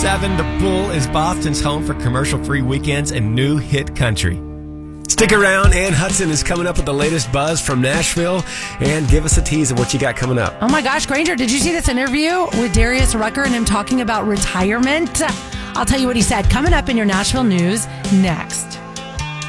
7, the Bull is Boston's home for commercial-free weekends and new hit country. Stick around. Ann Hudson is coming up with the latest buzz from Nashville. And give us a tease of what you got coming up. Oh my gosh, Granger, did you see this interview with Darius Rucker and him talking about retirement? I'll tell you what he said coming up in your Nashville news next.